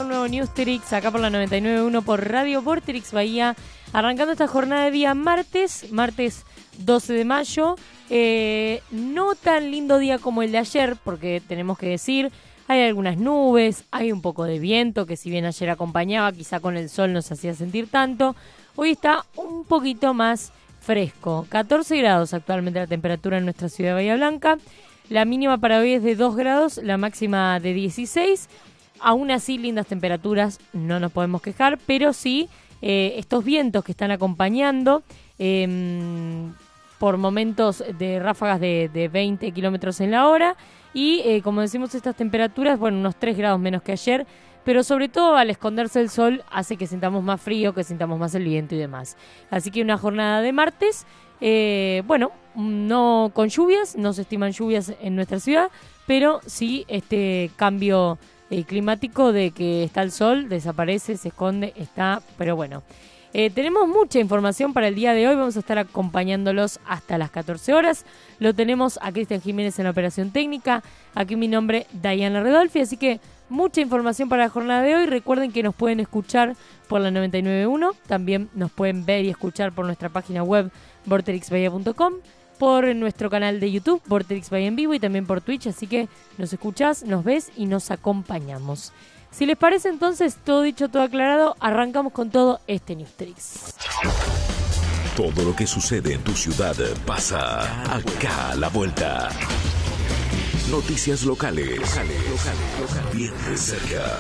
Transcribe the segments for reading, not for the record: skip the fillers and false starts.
un nuevo Newsterix acá por la 99.1 por Radio Vorterix Bahía, arrancando esta jornada de día martes 12 de mayo. No tan lindo día como el de ayer, porque tenemos que decir, hay algunas nubes, hay un poco de viento, que si bien ayer acompañaba, quizá con el sol no se hacía sentir tanto. Hoy está un poquito más fresco, 14 grados actualmente la temperatura en nuestra ciudad de Bahía Blanca. La mínima para hoy es de 2 grados, la máxima de 16. Aún así, lindas temperaturas, no nos podemos quejar, pero sí estos vientos que están acompañando por momentos de ráfagas de 20 kilómetros en la hora. Y como decimos, estas temperaturas, bueno, unos 3 grados menos que ayer, pero sobre todo al esconderse el sol hace que sintamos más frío, que sintamos más el viento y demás. Así que una jornada de martes, no con lluvias, no se estiman lluvias en nuestra ciudad, pero sí este cambio climático de que está el sol, desaparece, se esconde, está, pero bueno. Tenemos mucha información para el día de hoy, vamos a estar acompañándolos hasta las 14 horas. Lo tenemos a Cristian Jiménez en la operación técnica, aquí mi nombre, Diana Redolfi, así que mucha información para la jornada de hoy. Recuerden que nos pueden escuchar por la 99.1, también nos pueden ver y escuchar por nuestra página web vorterixbahia.com, por nuestro canal de YouTube, Vorterix Bahía en vivo, y también por Twitch, así que nos escuchás, nos ves y nos acompañamos. Si les parece, entonces, todo dicho, todo aclarado, arrancamos con todo este Newsterix. Todo lo que sucede en tu ciudad pasa acá a la vuelta. Noticias locales, bien de cerca.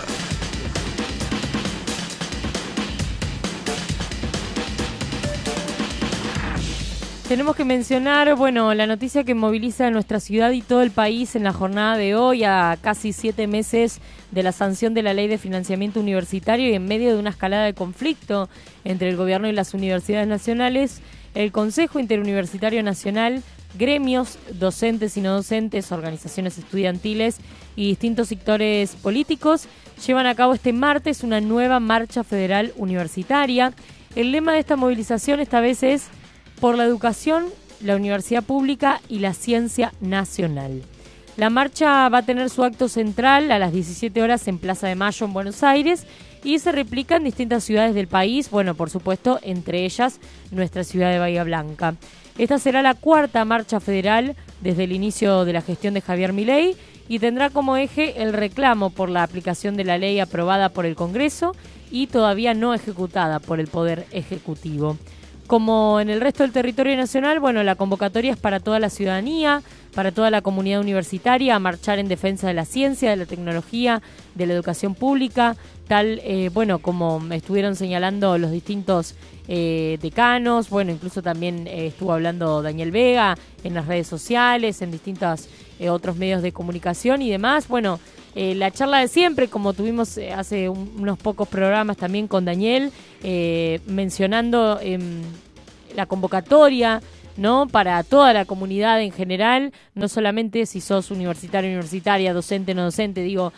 Tenemos que mencionar, bueno, la noticia que moviliza a nuestra ciudad y todo el país en la jornada de hoy, a casi 7 meses de la sanción de la Ley de Financiamiento Universitario y en medio de una escalada de conflicto entre el gobierno y las universidades nacionales. El Consejo Interuniversitario Nacional, gremios, docentes y no docentes, organizaciones estudiantiles y distintos sectores políticos llevan a cabo este martes una nueva marcha federal universitaria. El lema de esta movilización esta vez es: por la educación, la universidad pública y la ciencia nacional. La marcha va a tener su acto central a las 17 horas en Plaza de Mayo en Buenos Aires y se replica en distintas ciudades del país, bueno, por supuesto, entre ellas nuestra ciudad de Bahía Blanca. Esta será la cuarta marcha federal desde el inicio de la gestión de Javier Milei y tendrá como eje el reclamo por la aplicación de la ley aprobada por el Congreso y todavía no ejecutada por el Poder Ejecutivo. Como en el resto del territorio nacional, bueno, la convocatoria es para toda la ciudadanía, para toda la comunidad universitaria, a marchar en defensa de la ciencia, de la tecnología, de la educación pública, tal, como estuvieron señalando los distintos decanos, bueno, incluso también estuvo hablando Daniel Vega en las redes sociales, en distintos otros medios de comunicación y demás, bueno. La charla de siempre, como tuvimos hace unos pocos programas también con Daniel, mencionando la convocatoria, ¿no? Para toda la comunidad en general, no solamente si sos universitario, universitaria, docente, no docente, digo,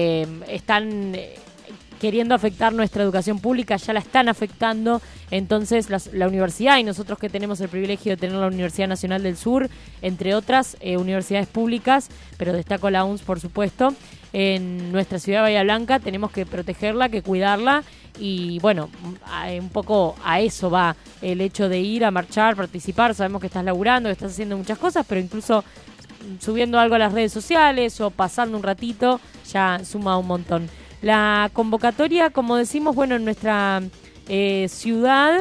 están queriendo afectar nuestra educación pública, ya la están afectando, entonces la universidad y nosotros que tenemos el privilegio de tener la Universidad Nacional del Sur, entre otras universidades públicas, pero destaco la UNS por supuesto, en nuestra ciudad de Bahía Blanca tenemos que protegerla, que cuidarla y bueno, un poco a eso va el hecho de ir a marchar, participar, sabemos que estás laburando, que estás haciendo muchas cosas, pero incluso subiendo algo a las redes sociales o pasando un ratito ya suma un montón. La convocatoria, como decimos, bueno, en nuestra ciudad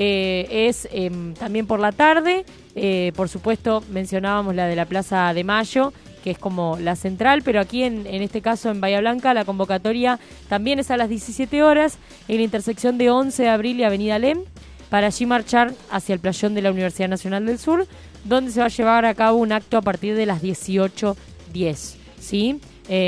es también por la tarde. Por supuesto, mencionábamos la de la Plaza de Mayo, que es como la central, pero aquí en este caso en Bahía Blanca la convocatoria también es a las 17 horas en la intersección de 11 de Abril y Avenida Alem, para allí marchar hacia el playón de la Universidad Nacional del Sur, donde se va a llevar a cabo un acto a partir de las 18:10, ¿sí?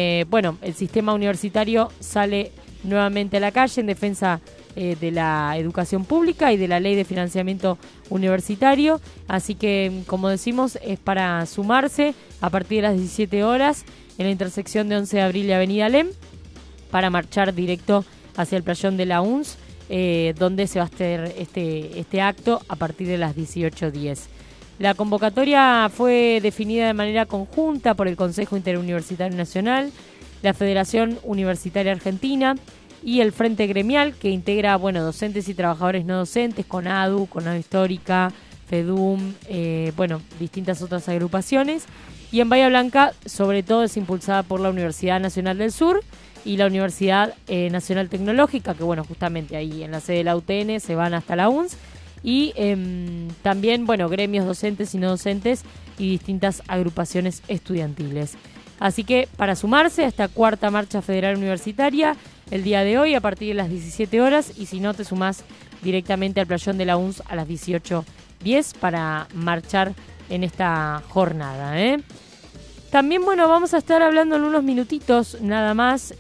El sistema universitario sale nuevamente a la calle en defensa de la educación pública y de la ley de financiamiento universitario, así que como decimos es para sumarse a partir de las 17 horas en la intersección de 11 de Abril y Avenida Alem para marchar directo hacia el playón de la UNS, donde se va a hacer este acto a partir de las 18:10. La convocatoria fue definida de manera conjunta por el Consejo Interuniversitario Nacional, la Federación Universitaria Argentina y el Frente Gremial, que integra, bueno, docentes y trabajadores no docentes, CONADU, CONADU Histórica, FEDUM, bueno, distintas otras agrupaciones. Y en Bahía Blanca, sobre todo, es impulsada por la Universidad Nacional del Sur y la Universidad Nacional Tecnológica, que, bueno, justamente ahí en la sede de la UTN se van hasta la UNS. Y también, bueno, gremios docentes y no docentes y distintas agrupaciones estudiantiles. Así que para sumarse a esta cuarta marcha federal universitaria, el día de hoy a partir de las 17 horas, y si no te sumás directamente al playón de la UNS a las 18:10 para marchar en esta jornada, También, bueno, vamos a estar hablando en unos minutitos nada más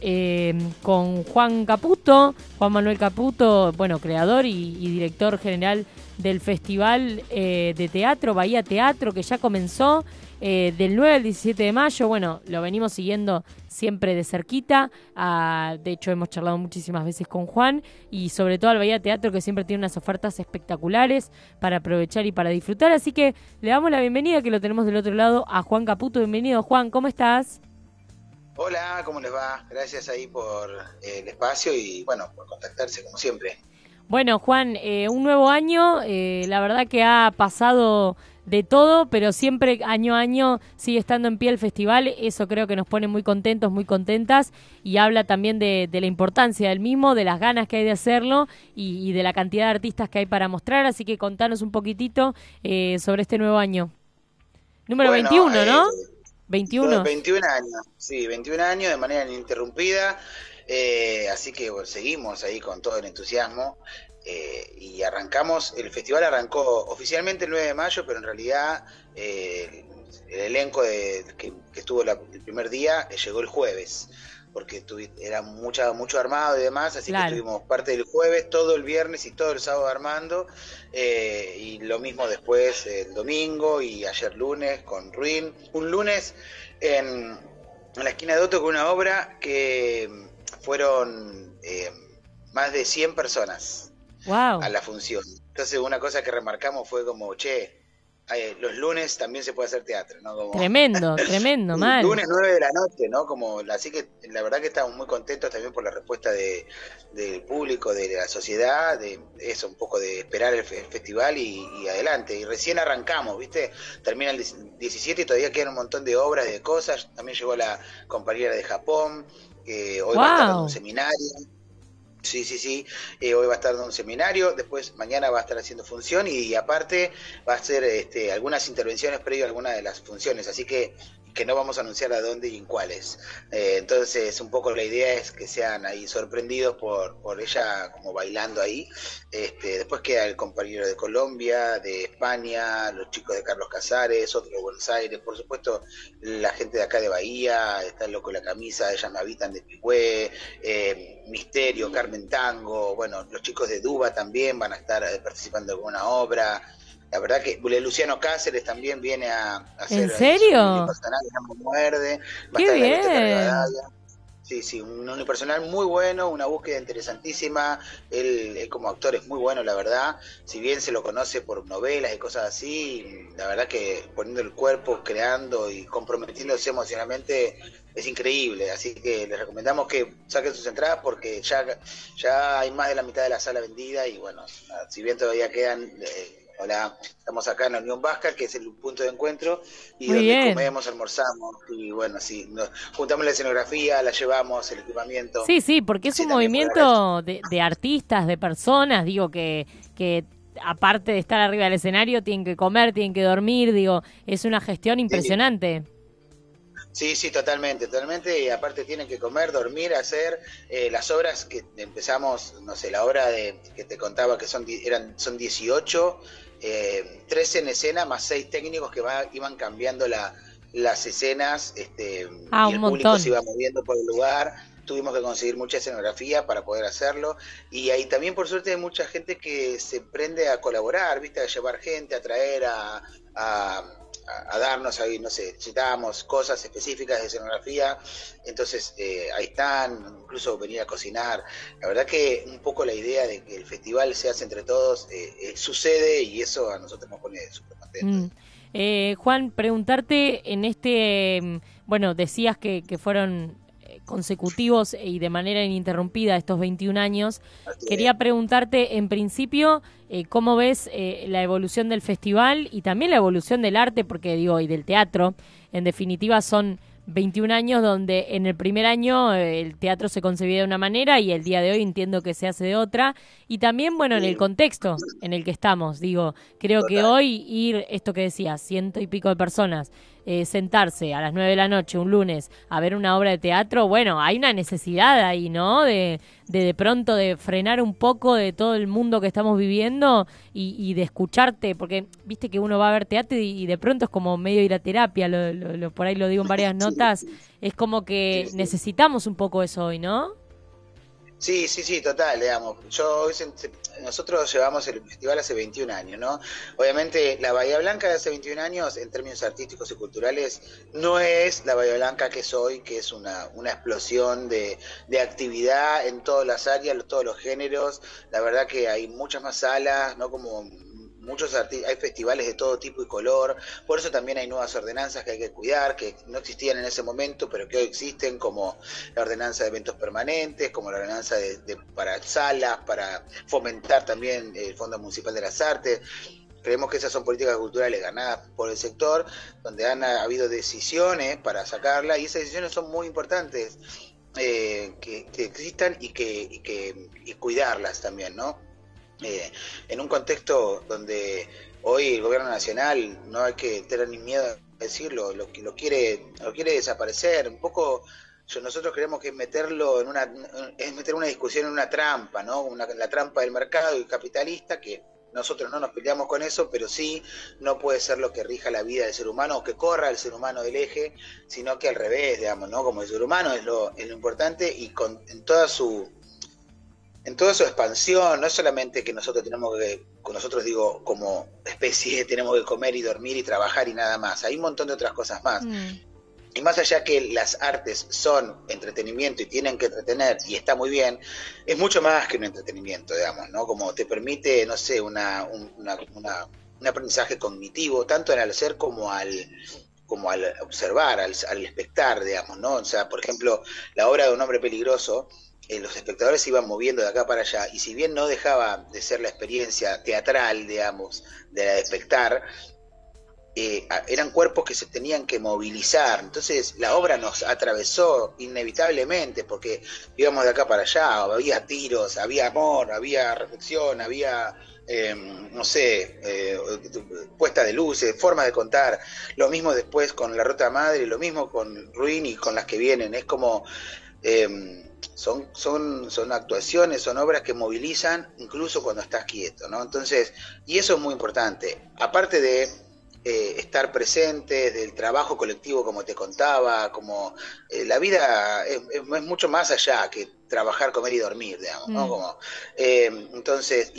con Juan Manuel Caputo, bueno, creador y director general del Festival de Teatro, Bahía Teatro, que ya comenzó del 9 al 17 de mayo. Bueno, lo venimos siguiendo siempre de cerquita. De hecho, hemos charlado muchísimas veces con Juan y sobre todo al Bahía Teatro, que siempre tiene unas ofertas espectaculares para aprovechar y para disfrutar. Así que le damos la bienvenida, que lo tenemos del otro lado, a Juan Caputo. Bienvenido, Juan, ¿cómo estás? Hola, ¿cómo les va? Gracias ahí por el espacio y, bueno, por contactarse como siempre. Bueno, Juan, un nuevo año, la verdad que ha pasado de todo, pero siempre año a año sigue estando en pie el festival. Eso creo que nos pone muy contentos, muy contentas, y habla también de la importancia del mismo, de las ganas que hay de hacerlo y de la cantidad de artistas que hay para mostrar. Así que contanos un poquitito sobre este nuevo año. Número 21, ¿no? 21. 21 años, sí, 21 años de manera ininterrumpida. Así que bueno, seguimos ahí con todo el entusiasmo y arrancamos. El festival arrancó oficialmente el 9 de mayo, pero en realidad el elenco que estuvo el primer día llegó el jueves, porque era mucho armado y demás, así Claro. que estuvimos parte del jueves, todo el viernes y todo el sábado armando, y lo mismo después el domingo y ayer lunes con Ruin. Un lunes en la esquina de Otto con una obra que fueron más de 100 personas Wow. a la función. Entonces una cosa que remarcamos fue como, los lunes también se puede hacer teatro, ¿no? Como, Tremendo, mal. lunes 9 de la noche, ¿no? Así que la verdad que estamos muy contentos también por la respuesta del público, de la sociedad, de eso, un poco de esperar el festival y adelante. Y recién arrancamos, ¿viste? Termina el 17 y todavía quedan un montón de obras, de cosas. También llegó la compañera de Japón, que hoy va a estar dando un seminario. Sí. Hoy va a estar dando un seminario, después mañana va a estar haciendo función y aparte va a hacer algunas intervenciones previo a alguna de las funciones, así que no vamos a anunciar a dónde y en cuáles. Entonces, un poco la idea es que sean ahí sorprendidos por ella como bailando ahí. Después queda el compañero de Colombia, de España, los chicos de Carlos Casares, otros de Buenos Aires, por supuesto la gente de acá de Bahía, está el Loco de la Camisa, Ellas Me Habitan de Pigüé, Misterio, Carmen Tango, bueno, los chicos de Duba también van a estar participando en alguna obra. La verdad que Luciano Cáceres también viene a hacer... ¿En serio? Un personal que no muerde. Va ¡Qué a estar bien! en la Rivadavia. Sí, un unipersonal muy bueno, una búsqueda interesantísima. Él como actor es muy bueno, la verdad. Si bien se lo conoce por novelas y cosas así, la verdad que poniendo el cuerpo, creando y comprometiéndose emocionalmente es increíble. Así que les recomendamos que saquen sus entradas porque ya hay más de la mitad de la sala vendida y bueno, si bien todavía quedan... Hola, estamos acá en la Unión Vasca, que es el punto de encuentro, y Muy donde bien. comemos, almorzamos, y bueno, sí, nos juntamos la escenografía, la llevamos, el equipamiento. Sí, porque es Así un también movimiento de artistas, de personas, digo, que aparte de estar arriba del escenario, tienen que comer, tienen que dormir, digo, es una gestión impresionante. Sí, totalmente, y aparte tienen que comer, dormir, hacer las obras que empezamos, no sé, la obra que te contaba que son 18, 13 en escena más 6 técnicos que iban cambiando las escenas, y el público se iba moviendo por el lugar. Tuvimos que conseguir mucha escenografía para poder hacerlo, y ahí también por suerte hay mucha gente que se prende a colaborar, ¿viste? A llevar gente, a traer, a darnos ahí, no sé, necesitábamos cosas específicas de escenografía, entonces ahí están, incluso venir a cocinar. La verdad que un poco la idea de que el festival se hace entre todos sucede, y eso a nosotros nos pone súper contentos. Juan, preguntarte en bueno, decías que fueron consecutivos y de manera ininterrumpida estos 21 años. Así Quería es. preguntarte, en principio, ¿cómo ves la evolución del festival y también la evolución del arte? Porque digo, y del teatro, en definitiva son 21 años donde en el primer año el teatro se concebía de una manera y el día de hoy entiendo que se hace de otra. Y también, bueno, en el contexto en el que estamos, digo, creo que Total. hoy ir, esto que decías, 100 y pico de personas, sentarse a las 9 de la noche, un lunes, a ver una obra de teatro, bueno, hay una necesidad ahí, ¿no? De pronto de frenar un poco de todo el mundo que estamos viviendo y de escucharte, porque viste que uno va a ver teatro y de pronto es como medio ir a terapia, por ahí lo digo en varias notas, es como que Sí, sí. necesitamos un poco eso hoy, ¿no? Sí, sí, sí, total, digamos. Nosotros llevamos el festival hace 21 años, ¿no? Obviamente la Bahía Blanca de hace 21 años, en términos artísticos y culturales, no es la Bahía Blanca que es hoy, que es una explosión de actividad en todas las áreas, todos los géneros. La verdad que hay muchas más salas, ¿no? Como hay festivales de todo tipo y color, por eso también hay nuevas ordenanzas que hay que cuidar, que no existían en ese momento, pero que hoy existen, como la ordenanza de eventos permanentes, como la ordenanza para salas, para fomentar también el Fondo Municipal de las Artes. Creemos que esas son políticas culturales ganadas por el sector, donde han habido decisiones para sacarla, y esas decisiones son muy importantes, que existan y cuidarlas también, ¿no? En un contexto donde hoy el gobierno nacional, no hay que tener ni miedo a decirlo, lo quiere desaparecer. Un poco nosotros creemos que es meter una discusión en una trampa, ¿no? La trampa del mercado y capitalista, que nosotros no nos peleamos con eso, pero sí no puede ser lo que rija la vida del ser humano o que corra el ser humano del eje, sino que al revés, digamos, ¿no? Como el ser humano es lo importante, y en toda su expansión, no es solamente que nosotros digo, como especie, tenemos que comer y dormir y trabajar y nada más. Hay un montón de otras cosas más. Y más allá que las artes son entretenimiento y tienen que entretener, y está muy bien, es mucho más que un entretenimiento, digamos, ¿no? Como te permite, no sé, un aprendizaje cognitivo, tanto en el hacer como al observar, al espectar, digamos, ¿no? O sea, por ejemplo, la obra de Un hombre peligroso, los espectadores se iban moviendo de acá para allá, y si bien no dejaba de ser la experiencia teatral, digamos, de la de espectar, eran cuerpos que se tenían que movilizar. Entonces la obra nos atravesó inevitablemente, porque íbamos de acá para allá, había tiros, había amor, había reflexión, había no sé, puesta de luces, formas de contar. Lo mismo después con La Rota Madre, lo mismo con Ruin y con las que vienen. Es como son actuaciones, son obras que movilizan incluso cuando estás quieto, ¿no? Entonces, y eso es muy importante. Aparte de estar presentes, del trabajo colectivo, como te contaba, como la vida es mucho más allá que trabajar, comer y dormir, digamos, ¿no? Como, entonces,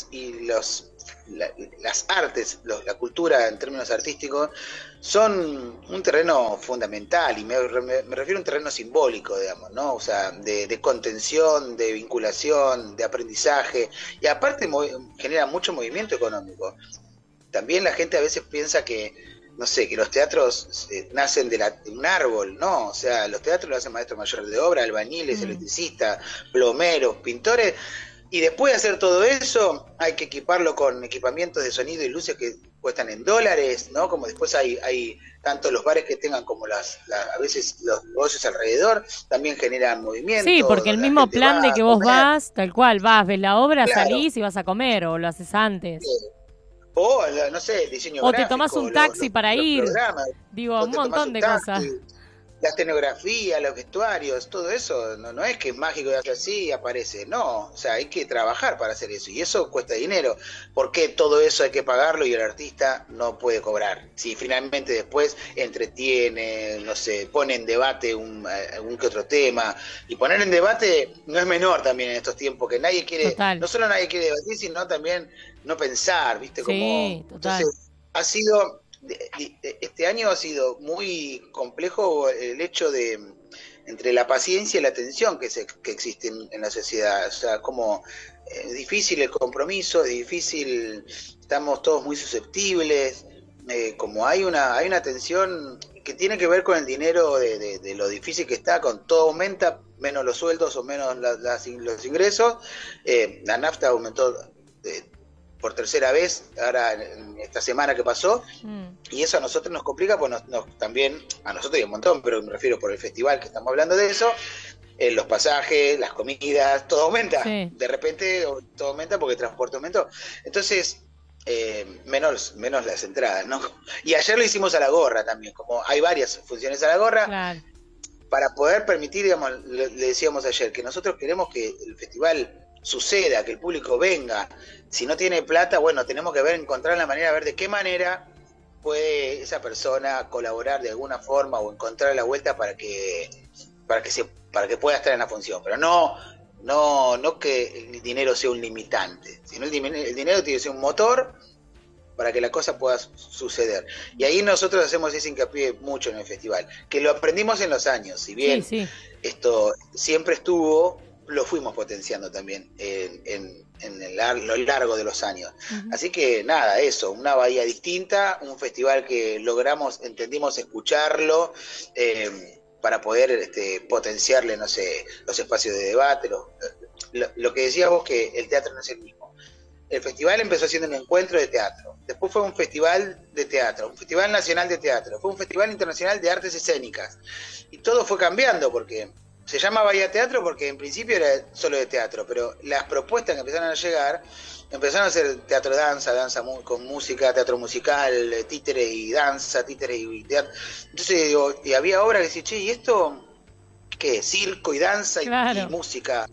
las artes, la cultura en términos artísticos, son un terreno fundamental, y me refiero a un terreno simbólico, digamos, ¿no? O sea, de contención, de vinculación, de aprendizaje, y aparte genera mucho movimiento económico. También la gente a veces piensa que, no sé, que los teatros nacen de un árbol, ¿no? O sea, los teatros lo hacen maestros mayores de obra, albañiles, electricistas, plomeros, pintores, y después de hacer todo eso hay que equiparlo con equipamientos de sonido y luces que cuestan en dólares, ¿no? Como después hay tanto los bares que tengan como a veces los negocios alrededor también generan movimiento. Sí, porque el mismo plan de que vos vas, tal cual, ves la obra, claro, salís y vas a comer, o lo haces antes. O, no sé, el diseño O gráfico. te tomás un taxi para ir. Programas. Digo, un montón de cosas. La escenografía, los vestuarios, todo eso, no es que es mágico y hace así y aparece, no, o sea, hay que trabajar para hacer eso, y eso cuesta dinero. ¿Por qué todo eso hay que pagarlo y el artista no puede cobrar? Si finalmente después entretiene, no sé, pone en debate algún que otro tema, y poner en debate no es menor también en estos tiempos, que nadie quiere, Total. no solo nadie quiere debatir, sino también no pensar, ¿viste? Como, sí, total. Entonces, ha sido... Este año ha sido muy complejo el hecho de entre la paciencia y la tensión que existe en la sociedad. O sea, como es difícil el compromiso, es difícil, estamos todos muy susceptibles, como hay una tensión que tiene que ver con el dinero de lo difícil que está, con todo aumenta, menos los sueldos o menos los ingresos. La nafta aumentó por tercera vez ahora en esta semana que pasó, y eso a nosotros nos complica, pues también a nosotros y un montón, pero me refiero por el festival que estamos hablando de eso. Los pasajes, las comidas, todo aumenta. Sí. De repente todo aumenta porque el transporte aumentó. Entonces, menos las entradas, ¿no? Y ayer lo hicimos a la gorra también, como hay varias funciones a la gorra, Claro. para poder permitir, digamos, le decíamos ayer, que nosotros queremos que el festival suceda, que el público venga. Si no tiene plata, bueno, tenemos que encontrar la manera, ver de qué manera puede esa persona colaborar de alguna forma o encontrar la vuelta para que pueda estar en la función, pero no que el dinero sea un limitante, sino el dinero tiene que ser un motor para que la cosa pueda suceder. Y ahí nosotros hacemos ese hincapié mucho en el festival, que lo aprendimos en los años, si bien esto siempre estuvo, lo fuimos potenciando también lo largo de los años. Así que nada, eso, una bahía distinta, un festival que entendimos escucharlo, para poder potenciarle, no sé, los espacios de debate, lo que decías vos, que el teatro no es el mismo. El festival empezó siendo un encuentro de teatro, después fue un festival de teatro, un festival nacional de teatro, fue un festival internacional de artes escénicas, y todo fue cambiando, porque se llama Bahía Teatro porque en principio era solo de teatro, pero las propuestas que empezaron a llegar empezaron a ser teatro danza con música, teatro musical, títere y danza, títere y teatro. Entonces digo, y había obras que decían, che, ¿y esto qué? Circo y danza y música.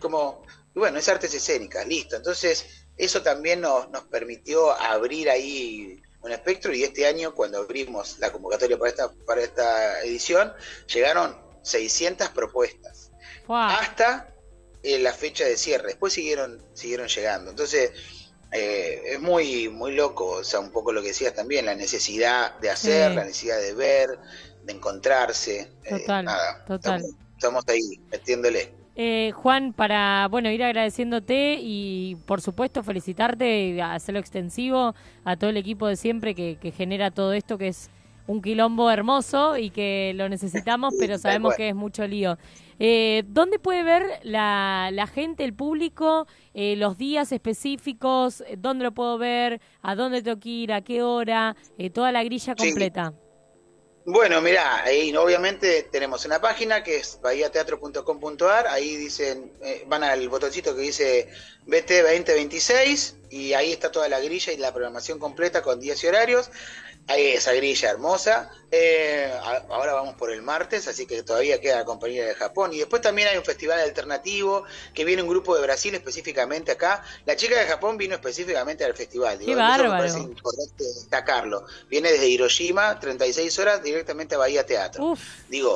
Y bueno, es artes escénicas, listo. Entonces eso también nos permitió abrir ahí un espectro, y este año, cuando abrimos la convocatoria para esta edición, llegaron 600 propuestas. Wow. Hasta la fecha de cierre. Después siguieron llegando. Entonces, es muy, muy loco, o sea, un poco lo que decías también, la necesidad de hacer, la necesidad de ver, de encontrarse. Total. Estamos ahí, metiéndole. Juan, para ir agradeciéndote y por supuesto felicitarte y hacerlo extensivo a todo el equipo de siempre que genera todo esto, que es un quilombo hermoso y que lo necesitamos, pero sabemos que es mucho lío. ¿Dónde puede ver la gente, el público, los días específicos? ¿Dónde lo puedo ver? ¿A dónde tengo que ir? ¿A qué hora? Toda la grilla completa. Sí. Bueno, mirá, ahí obviamente tenemos una página que es bahiateatro.com.ar, ahí dicen, van al botoncito que dice BT 2026 y ahí está toda la grilla y la programación completa con días y horarios. Hay esa grilla hermosa. Ahora vamos por el martes, así que todavía queda la compañía de Japón. Y después también hay un festival alternativo que viene un grupo de Brasil específicamente acá. La chica de Japón vino específicamente al festival. ¡Qué bárbaro! Me parece importante destacarlo. Viene desde Hiroshima, 36 horas, directamente a Bahía Teatro. Uf.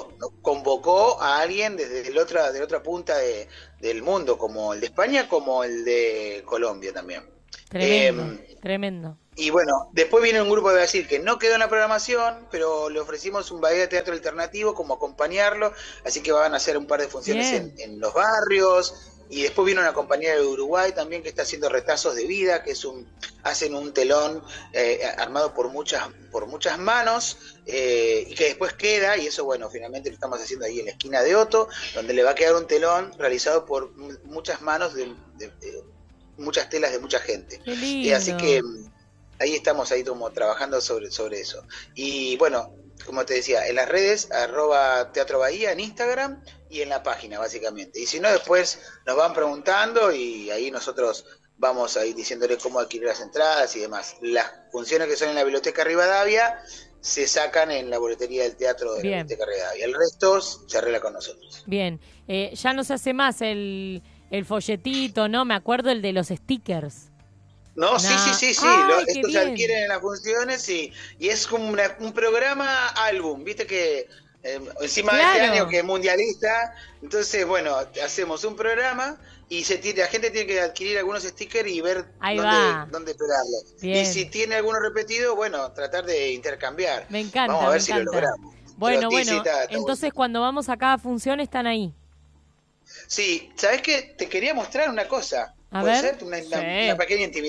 Convocó a alguien desde de la otra punta del mundo, como el de España, como el de Colombia también. Tremendo. Y bueno, después viene un grupo de Brasil que no quedó en la programación, pero le ofrecimos un Bahía Teatro alternativo como acompañarlo, así que van a hacer un par de funciones en los barrios. Y después viene una compañía de Uruguay también que está haciendo Retazos de Vida, que hacen un telón armado por muchas manos, y que después queda, y eso bueno, finalmente lo estamos haciendo ahí en la esquina de Otto, donde le va a quedar un telón realizado por muchas manos de muchas telas de mucha gente. Qué lindo. Así que ahí estamos como trabajando sobre eso. Y bueno, como te decía, en las redes, @Teatro Bahía en Instagram y en la página básicamente. Y si no, después nos van preguntando y ahí nosotros vamos a ir diciéndoles cómo adquirir las entradas y demás. Las funciones que son en la Biblioteca Rivadavia se sacan en la boletería del teatro de la Biblioteca Rivadavia. El resto se arregla con nosotros. Bien, ya no se hace más el folletito, ¿no? Me acuerdo el de los stickers. No, sí. Ay, Estos se adquieren en las funciones y es como un programa álbum, viste que encima de este año que es mundialista, entonces bueno, hacemos un programa y la gente tiene que adquirir algunos stickers y ver dónde pegarlo. Bien. Y si tiene alguno repetido, bueno, tratar de intercambiar. Me encanta. Vamos a ver si lo logramos. Bueno, entonces cuando vamos a cada función están ahí. Sí, ¿sabés qué? Te quería mostrar una cosa. A ¿Puede ver? ser? Una pequeña intimidad.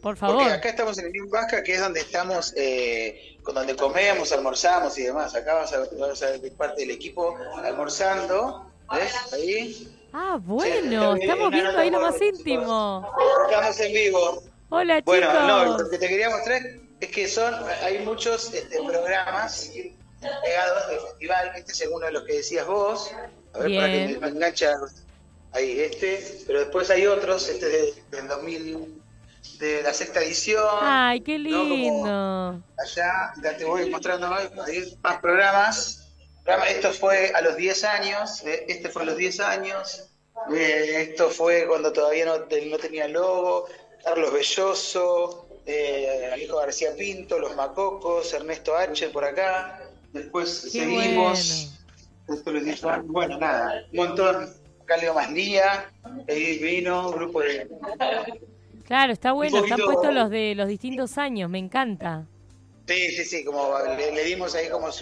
Por favor. Porque acá estamos en el New Vasca, que es donde estamos, donde comemos, almorzamos y demás. Acá vas a ver parte del equipo almorzando, ¿ves? Ahí. Ah, bueno, estamos viendo ahí lo más íntimo. Estamos en vivo. Hola, chicos. Bueno, no, lo que te quería mostrar es que hay muchos programas pegados del festival. Este es uno de los que decías vos. A ver, para que me engancha ahí pero después hay otros, del 2000, de la sexta edición. Ay, qué lindo. ¿No? Allá, ya te voy mostrando más programas. Esto fue a los 10 años, este fue a los 10 años, esto fue cuando todavía no tenía logo, Carlos Belloso, Alejo García Pinto, Los Macocos, Ernesto H. por acá, después qué seguimos, bueno, nada, un montón, Calio Maslía, Edith Vino, grupo de... Claro, está bueno, están puestos los de los distintos años, me encanta. Sí, como le dimos ahí como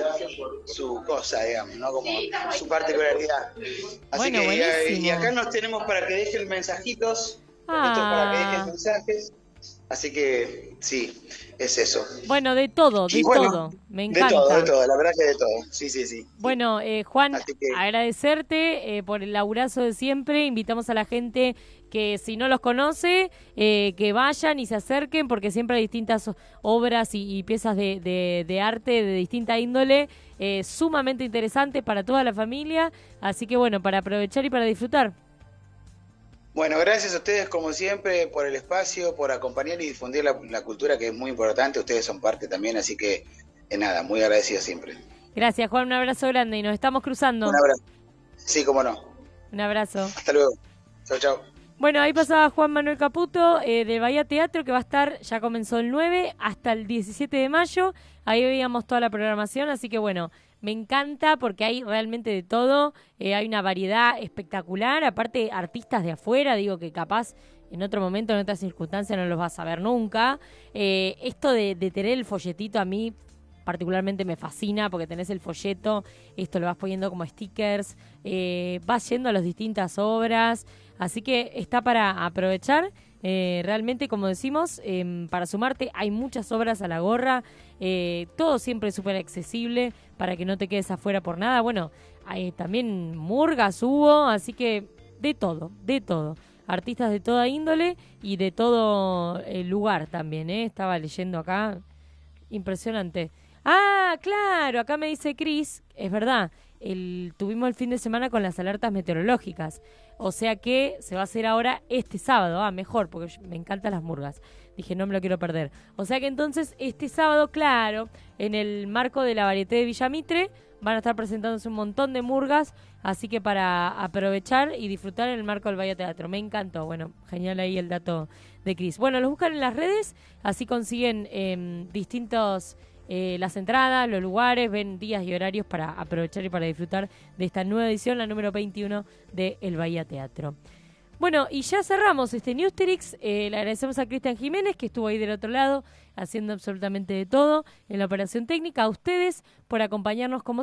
su cosa, digamos, ¿no? Como su particularidad. Así bueno, que, y acá nos tenemos para que dejen mensajitos, esto es para que dejen mensajes, así que sí, es eso. Bueno, de todo, todo, me encanta. De todo, la verdad que de todo, sí. Bueno, Juan, agradecerte por el laburazo de siempre, invitamos a la gente que si no los conoce, que vayan y se acerquen, porque siempre hay distintas obras y piezas de arte de distinta índole, sumamente interesantes para toda la familia, así que bueno, para aprovechar y para disfrutar. Bueno, gracias a ustedes como siempre por el espacio, por acompañar y difundir la cultura, que es muy importante, ustedes son parte también, así que nada, muy agradecido siempre. Gracias, Juan, un abrazo grande y nos estamos cruzando. Un abrazo. Sí, cómo no. Un abrazo. Hasta luego. Chau. Bueno, ahí pasaba Juan Manuel Caputo de Bahía Teatro, que va a estar, ya comenzó el 9 hasta el 17 de mayo. Ahí veíamos toda la programación, así que bueno, me encanta porque hay realmente de todo. Hay una variedad espectacular, aparte artistas de afuera, digo que capaz en otro momento, en otras circunstancias no los vas a ver nunca. Esto de tener el folletito a mí particularmente me fascina porque tenés el folleto, esto lo vas poniendo como stickers, vas yendo a las distintas obras, así que está para aprovechar. Realmente, como decimos, para sumarte hay muchas obras a la gorra, todo siempre súper accesible para que no te quedes afuera por nada. Bueno, hay también murgas hubo, así que de todo, artistas de toda índole y de todo lugar también, estaba leyendo acá, impresionante. Ah, claro, acá me dice Cris, es verdad, tuvimos el fin de semana con las alertas meteorológicas, o sea que se va a hacer ahora este sábado, mejor, porque me encantan las murgas, dije no me lo quiero perder, o sea que entonces este sábado, claro, en el marco de la Varieté de Villamitre, van a estar presentándose un montón de murgas, así que para aprovechar y disfrutar en el marco del Bahía Teatro, me encantó, bueno, genial ahí el dato de Cris. Bueno, los buscan en las redes, así consiguen distintos... las entradas, los lugares, ven días y horarios para aprovechar y para disfrutar de esta nueva edición, la número 21 de El Bahía Teatro. Bueno, y ya cerramos este Newsterix. Le agradecemos a Cristian Jiménez, que estuvo ahí del otro lado, haciendo absolutamente de todo en la operación técnica. A ustedes por acompañarnos como